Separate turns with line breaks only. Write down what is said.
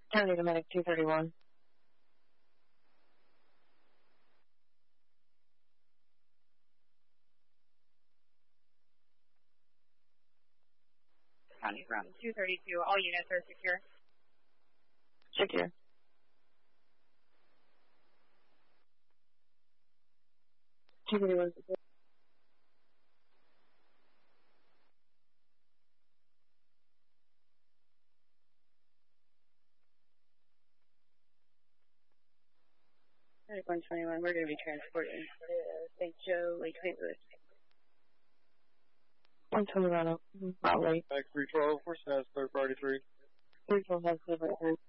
County to medic 231.
County from 232, all units are secure.
Secure. Two 231 secure.
Medic 121, we're going to be transporting St. Joe, Lake St. Louis.
121, about late.
Back 312, where's that? Third party 3.
312 has delivery.